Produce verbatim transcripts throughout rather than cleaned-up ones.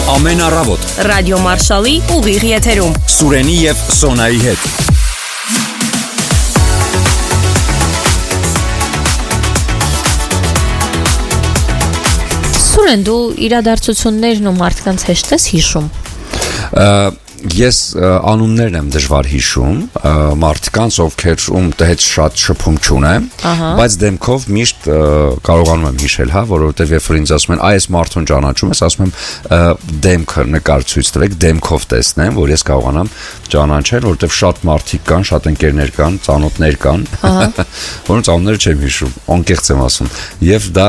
Ամեն առավոտ Ռադիո Մարշալի ուղիղ եթերում Սուրենի և Սոնայի հետ Սուրեն, դու իրադարձություններն ու մարդկանց հեշտ ես հիշում? Ես անուններն եմ դժվար հիշում, մարդկանց ովքեր ում հետ շատ շփում չունեմ, բայց դեմքով միշտ կարողանում եմ հիշել, հա, որովհետև երբ որ ինձ ասում են, այս մարդուն ճանաչում ես, ասում եմ դեմքը նկար ցույց տվեք, դեմքով տեսնեմ, որ ես կարողանամ ճանաչել, որովհետև շատ մարդիկ կան, շատ ընկերներ կան, ծանոթներ կան, որոնց անունները չեմ հիշում, անկեղծ եմ ասում, եւ դա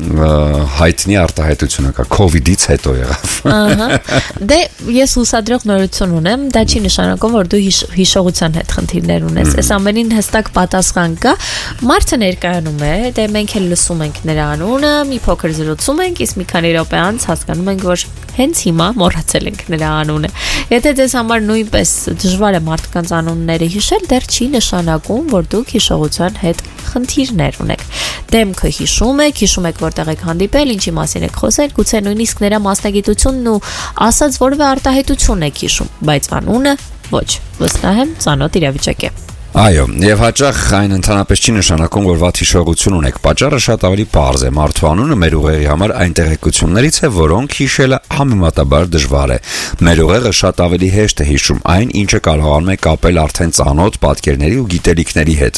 հայտնի արտահայտություն է, COVID-ից հետո եղավ։ Ահա։ Դե ես հուսադրող նորություն ունեմ, դա չի նշանակում, որ դու հիշ, հիշողության հետ խնդիրներ ունես։ Այս ամենին հստակ պատասխան կա։ Մարդը ներկայանում է, դե մենք էլ լսում ենք նրա անունը, մի փոքր զրուցում ենք, իսկ մի քանի րոպե անց հասկանում ենք, որ հենց հիմա մոռացել ենք նրա անունը։ Եթե ձեզ համար նույնպես դժվար է մարդկանց անունները հիշել, դեռ չի նշանակում, որ դուք հիշողության հետ խնդիրներ ունեք։ Դեմքը հիշում եք, հիշում եք որտեղ եք հանդիպել, ինչի մասին եք խոսել, գուցե նույնիսկ նրա մասնագիտությունն ու ասած որևէ արտահայտություն եք հիշում, բայց անունը ոչ, վստահ եմ, ծանոթ իրավիճակ է։ Այո, եւ հաճախ այն ընդհանրապես չի նշանակում, որ վատ հիշողություն ունեք։ Պատճառը շատ ավելի պարզ է։ Մարդու անունը մեր ուղեղի համար այն տեղեկություններից է, որոնք հիշելը համեմատաբար դժվար է։ Մեր ուղեղը շատ ավելի հեշտ է հիշում այն, ինչը կարողանում է կապել արդեն ծանոթ պատկերների ու գիտելիքների հետ։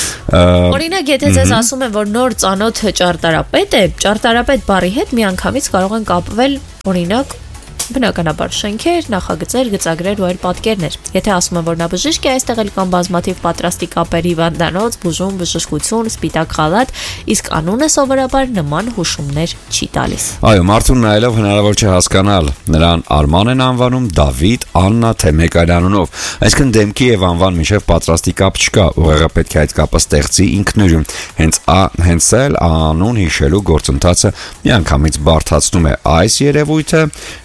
Օրինակ, եթե ձեզ ասում են, որ նոր ծանոթը ճարտարապետ է, ճարտարապետ բառի հետ միանգամից կարող են կապվել, օրինակ, բնականաբար շենքեր, նախագծեր, գծագրեր ու այլ պատկերներ։ Եթե ասում են, որ նա բժիշկ է, այստեղ էլ կան բազմաթիվ պատրաստի կապերի հիվանդանոց, բուժում, բժշկություն, սպիտակ խալաթ, իսկ անունը սովորաբար նման հուշումներ չի տալիս։ Այո, մարդուն նայելով հնարավոր չէ հասկանալ, նրան Արման են անվանում, Դավիթ, Աննա, թե մեկ այլ անունով։ Այսինքն դեմքի եւ անվան միջև պատրաստի կապ չկա, ուղեղը պետք է այդ կապը ստեղծի ինքնուրույն։ Հենց հենց էլ անուն հիշելու գործընթացը միանգամից բարդացնում է այս երևույթը։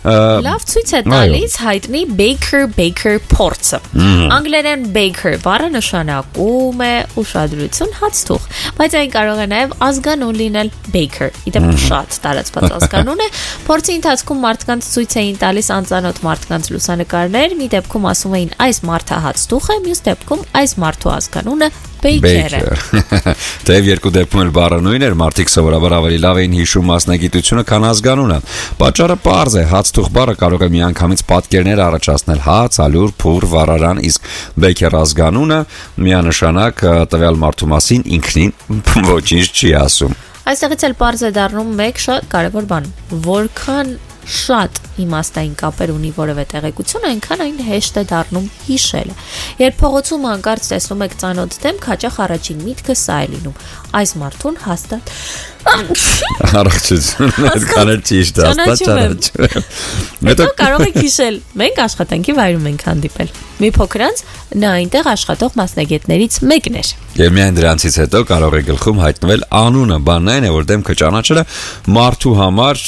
Լավ ցույց է տալիս հայտնի Baker Baker փորձը։ Անգլերեն Baker բառը նշանակում է ուշադրություն, հացթուղ, բայց այն կարող է նաև ազգանուն լինել Baker։ Իդեպ շատ տարածված ազգանուն է։ Փորձի ընթացքում մարդկանց ցույց էին տալիս անծանոթ մարդկանց լուսանկարներ, մի դեպքում ասում էին այս մարդը հացթուղ է, մյուս դեպքում այս մարդու ազգանունը Baker է։ Թեև երկու դեպքում էլ բառը նույնն էր, մարդիկ սովորաբար ավելի լավ էին հիշում մասնագիտությունը, քան ազգանունը։ Պատճառը պարզ է, հացթուղ բառը կարող է միանգամից պատկերներ առաջացնել՝ հաց, ալյուր, փուռ, վառարան, իսկ Baker ազգանունը միանշանակ տվյալ մարդու մասին ինքնին ոչինչ չի ասում։ Այստեղից էլ պարզ է դառնում մեկ շատ կարևոր բան, որքան շատ իմաստային կապեր ունի որևէ տեղեկություն, այնքան այն հեշտ է դառնում հիշելը։ Երբ փողոցում հանկարծ տեսնում եք ծանոթ դեմք, հաճախ առաջին միտքը սա է լինում. այս մարդուն հաստատ Առողջություն, այդքան էլ ճիշտ է, հաստատ ճանաչում։ Հետո կարող եք հիշել, մենք աշխատանքի վայրում ենք հանդիպել։ Մի փոքր անց նա այնտեղ աշխատող մասնագետներից մեկն էր։ Եվ միայն դրանից հետո կարող է գլխում հայտնվել անունը, բանն այն է, որ դեմքը ճանաչելը մարդու համար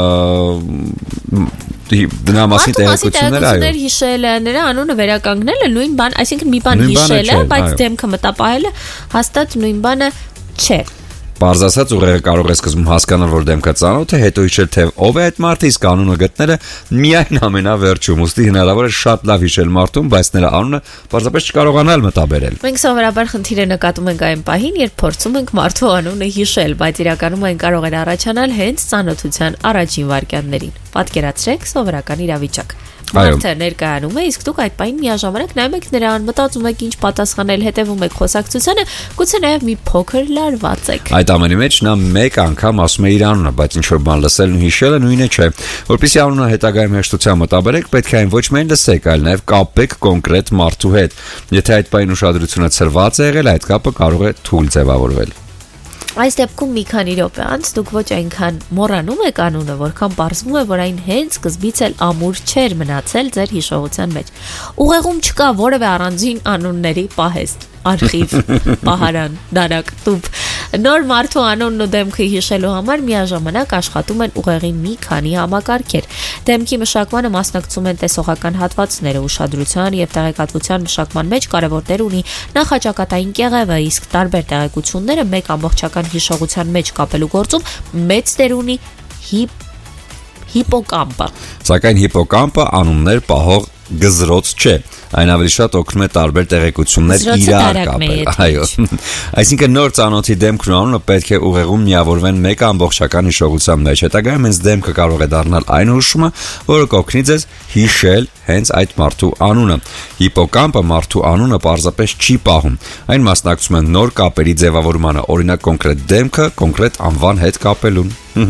դրա մասին տեղեկություններ այո։ Հիշելը, նրա անունը վերականգնելը նույն բան, այսինքն մի բան հիշելը, բայց դեմքը մտապահելը հաստատ նույն բանը չէ։ Պարզ ասած, ուղեղը կարող է սկզբում հասկանալ, որ դեմքը ծանոթ է, հետո հիշել, թե ով է այդ մարդը, իսկ անունը գտնելը միայն ամենավերջում։ Ուստի հնարավոր է շատ լավ հիշել մարդուն, բայց նրա անունը պարզապես չկարողանալ մտաբերել։ Մենք սովորաբար խնդիրը նկատում ենք այն պահին, երբ փորձում ենք մարդու անունը հիշել, բայց իրականում այն կարող է առաջանալ հենց ծանոթության առաջին վայրկյաններին։ Պատկերացրեք սովորական իրավիճակ։ Մարդը ներկայանում է, իսկ դուք այդ պահին միաժամանակ նայում եք նրան, մտածում եք ինչ պատասխանել, հետևում եք խոսակցությանը, գուցե նաև մի փոքր լարված եք։ Այդ ամենի մեջ նա մեկ անգամ ասում է իր անունը, բայց ինչ որ բան լսելն ու հիշելը նույնը չէ։ Որպեսզի անունը հետագայում հեշտությամբ մտաբերեք, պետք է այն ոչ միայն լսեք, այլ նաև կապեք կոնկրետ մարդու հետ։ Եթե այդ պահին ուշադրությունը ցրված է եղել, այդ կապը կարող է թույլ ձևավորվել։ Այս դեպքում մի քանի րոպե անց դուք ոչ այնքան մոռանում եք անունը, որքան պարզվում է, որ այն հենց սկզբից էլ ամուր չէր մնացել ձեր հիշողության մեջ։ Ուղեղում չկա որևէ առանձին անունների պահեստ, արխիվ, պահարան, դարակ, տուփ։ Նոր մարդու անունն ու դեմքը հիշելու համար միաժամանակ աշխատում են ուղեղի մի քանի համակարգեր։ Դեմքի մշակմանը մասնակցում են տեսողական հատվածները, ուշադրության եւ տեղեկատվության մշակման մեջ կարևոր դեր ունի նախաճակատային կեղևը, իսկ տարբեր տեղեկությունները մեկ ամբողջական հիշողության մեջ կապելու գործում մեծ դեր ունի հիպ Հիպոկամպը։ Սակայն հիպոկամպը անուններ պահող գզրոց չէ, այն ավելի շատ օգնում է տարբեր տեղեկություններ իրար կապել, այո, այսինքն նոր ծանոթի դեմքն ու անունը պետք է ուղեղում միավորվեն մեկ ամբողջական հիշողության մեջ, հետագայում հենց դեմքը կարող է դառնալ այն հուշումը, որը կօգնի ձեզ հիշել հենց այդ մարդու անունը։ Հիպոկամպը մարդու անունը պարզապես չի պահում, այն մասնակցում է նոր կապերի ձևավորմանը, օրինակ կոնկրետ դեմքը կոնկրետ անվան հետ կապելուն։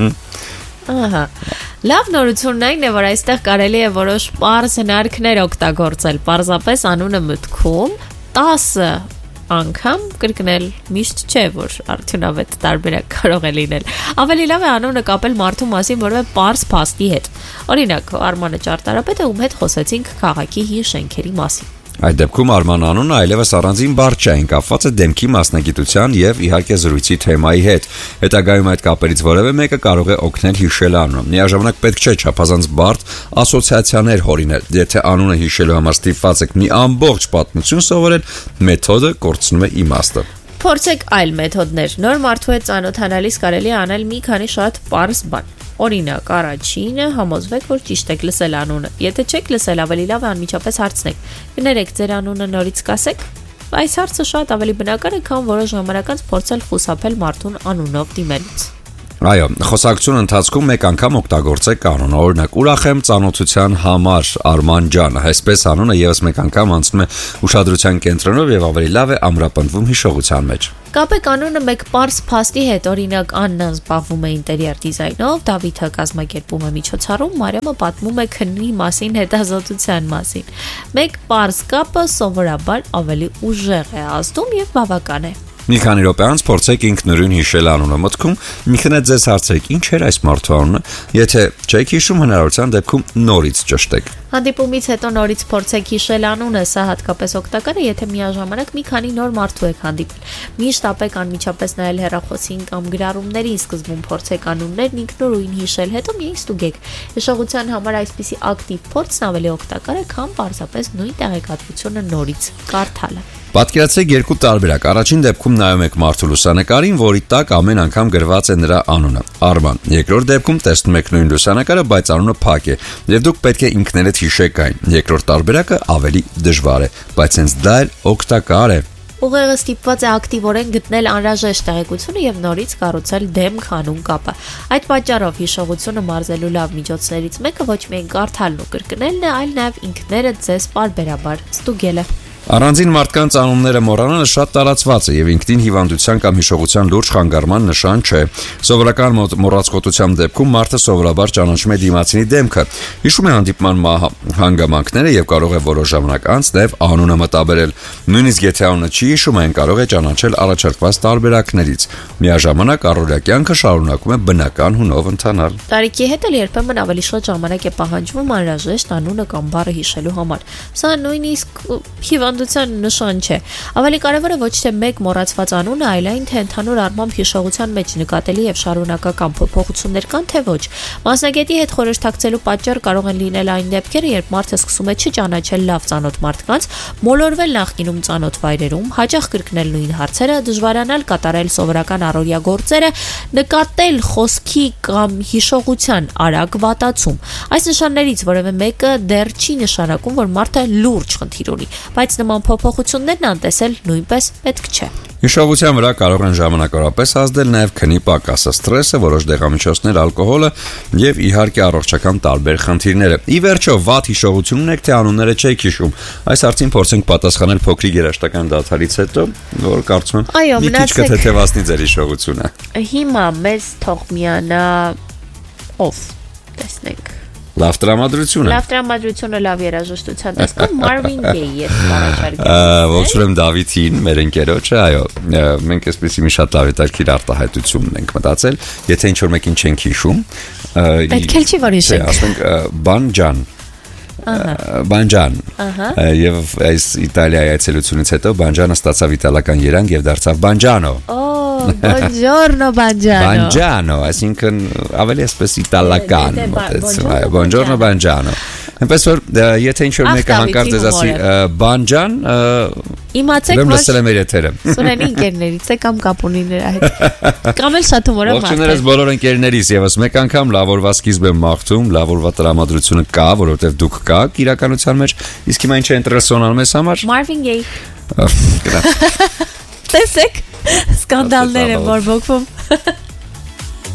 Ահա։ Լավ նորությունն այն է, որ այստեղ կարելի է որոշ պարզ հնարքներ օգտագործել, պարզապես անունը մտքում տասը անգամ կրկնել միշտ չէ, որ արդյունավետ տարբերակ կարող է լինել։ Ավելի լավ է անունը կապել մարդու մասին որևէ պարզ փաստի հետ։ Օրինակ, Արմանը ճարտարապետը, ում հետ խոսեցինք քաղաքի հին շենքերի մասին։ Այդ դեպքում Արման անունը այլևս առանձին բառ չէ, այն կապված է դեմքի մասնագիտության եւ իհարկե զրույցի թեմայի հետ։ Հետագայում այդ կապերից որևէ մեկը կարող է օգնել հիշել անունը։ Միաժամանակ պետք չէ չափազանց բարդ ասոցիացիաներ հորինել։ Եթե անունը հիշելու համար ստիպված եք մի ամբողջ պատմություն սովորել, մեթոդը կորցնում է իմաստը։ Փորձեք այլ մեթոդներ։ Նոր մարդու հետ ծանոթանալիս կարելի է անել մի քանի շատ պարզ բան։ Օրինակ, առաջինը համոզվեք, որ ճիշտ եք լսել անունը։ Եթե չեք լսել, ավելի լավ է անմիջապես հարցնեք. «Կներեք, ձեր անունը նորից կասեք»։ Այս հարցը շատ ավելի բնական է, քան որոշ ժամանակ անց փորձել խուսափել մարդուն անունով դիմելուց։ Այո, խոսակցության ընթացքում մեկ անգամ օգտագործեք կանոնը, օրինակ ուրախ եմ ծանոթության համար Արման ջան, այսպես անունը եւս մեկ անգամ անցնում է ուշադրության կենտրոնով եւ ավելի լավ է ամրապնդվում հիշողության մեջ։ Կապեք անունը մեկ պարզ փաստի հետ, օրինակ Աննան զբաղվում է ինտերիեր դիզայնով, Դավիթը կազմակերպում է միջոցառում, Մարիամը պատմում է քնի մասին, հետազոտության մասին։ Մեկ պարզ կապը սովորաբար ավելի ուժեղ է ազդում եւ բավական է։ Մի քանի րոպե անց փորձեք ինքնուրույն հիշել անունը մտքում, մի քիչ ձեզ հարցրեք ինչ էր այս մարդու անունը, եթե չեք հիշում հնարավորության դեպքում նորից ճշտեք։ Հանդիպումից հետո նորից փորձեք հիշել անունը, սա հատկապես օգտակար է, եթե միաժամանակ մի քանի նոր մարդու եք հանդիպել։ Միշտ ապեք անմիջապես նայել հեռախոսին կամ գրառումներին, սկզբում փորձեք անուններն ինքնուրույն հիշել, հետո միայն ստուգեք։ Հիշողության համար այսպիսի ակտիվ փորձն ավելի օգտակար է, քան պարզապես նույն տեղեկատվությունը նորից կարդալը։ Պատկերացրեք երկու տարբերակ։ Առաջին դեպքում նայում եք մարդու լուսանկարին, որի տակ ամեն անգամ գրված է նրա անունը՝ Արման։ Երկրորդ դեպքում տեսնում եք նույն լուսանկարը, բայց անունը փակ է, եւ դուք պետք է ինքներդ հիշեք այն։ Երկրորդ տարբերակը ավելի դժվար է, բայց հենց դա էլ օգտակար է։ Ուղեղը ստիպված է ակտիվորեն գտնել անհրաժեշտ տեղեկությունը եւ նորից կառուցել դեմք-անուն կապը։ Այդ պատճառով հիշողությունը մարզելու լավ միջոցներից մեկը ոչ միայն կարդալն ու կրկնելն է, այլ նաեւ ինքներդ ձեզ պարբերաբար ստուգելը։ Առանձին մարդկանց անունները մոռանալը շատ տարածված է եւ ինքնին հիվանդության կամ հիշողության լուրջ խանգարման նշան չէ։ Սովորական մոռացկոտության դեպքում մարդը սովորաբար ճանաչում է դիմացինի դեմքը, հիշում է հանդիպման հանգամանքները եւ կարող է որոշ ժամանակ անց նաեւ անունը մտաբերել։ Նույնիսկ եթե անունը չի հիշում, այն կարող է ճանաչել առաջարկված տարբերակներից։ Միաժամանակ առօրյա կյանքը շարունակում է բնական հունով ընթանալ։ Տարիքի հետ էլ երբեմն ավելի շատ ժամանակ է պահանջվում անհրաժեշտ անունը կամ բառը հիշելու համար։ Սա նույնիսկ հիվանդության նշան չէ։ Ավելի կարևորը ոչ թե մեկ մոռացված անունը, այլ այն, թե ընդհանուր առմամբ հիշողության մեջ նկատելի եւ շարունակական փոփոխություններ կան, թե ոչ։ Մասնագետի հետ խորհրդակցելու պատճառ կարող են լինել այն դեպքերը, երբ մարդը սկսում է չճանաչել լավ ծանոթ մարդկանց, մոլորվել նախկինում ծանոթ վայրերում, հաճախ կրկնել նույն հարցերը, դժվարանալ կատարել սովորական առօրյա գործերը, նկատել խոսքի կամ հիշողության արագ վատացում։ Այս նշաններից որևէ մեկը դեռ չի նշանակում, որ մարդը լուրջ խնդիր ունի, բայց նման փոփոխություններն անտեսել նույնպես պետք չէ։ Հիշողության վրա կարող են ժամանակավորապես ազդել նաև քնի պակասը, սթրեսը, որոշ դեղամիջոցներ, ալկոհոլը եւ իհարկե առողջական տարբեր խնդիրները։ Ի վերջո, վատ հիշողություն ունեք, թե անունները չեք հիշում։ Այս հարցին փորձենք պատասխանել փոքրիկ երաժշտական դադարից հետո, որ կարծում եմ մի քիչ կթեթևացնի ձեր հիշողությունը։ Հիմա մեզ թող միանա ով տեսնենք։ Լավ տրամադրությունը։ Լավ տրամադրությունը, լավ երաժշտության տեսքով Marvin Gaye-ի է առաջարկել։ Ողջունում Դավիթին, մեր ընկերոջը, այո, մենք այսպեսի մի շատ լավ հետաքրքիր արտահայտություն ենք մտածել, եթե ինչ-որ մեկին չենք հիշում, պետք է չի որ հիշենք։ Ասենք Բանջան։ Բանջան։ Եվ այս Իտալիայի այցելությունից հետո Բանջանը ստացավ իտալական երանգ եւ դարձավ Բանջանո։ Buongiorno Bangiano։ Bangiano, այսինքն ավելի այսպես իտալական մոտեցում, այո, Buongiorno Bangiano։ Այնպես որ եթե ինչ-որ մեկը հանկարծ ձեզ ասի Բանջան, Իմացեք, որ լսել եմ իր եթերը։ Սուրենի ընկերներից է կամ կապ ունի նրա հետ։ Կամ էլ շատ հումոր է մարդ։ Ողջույններս բոլոր ընկերներիս եւս մեկ անգամ լավ օրվա սկիզբ եմ մաղթում, լավ օրվա տրամադրությունը կա, որովհետեւ դուք կաք իրականության մեջ, իսկ հիմա ինչ է ինտերեսոնալ մեզ համար։ Marvin Gaye։ Տեսեք, սկանդալներ են բորբոքվում։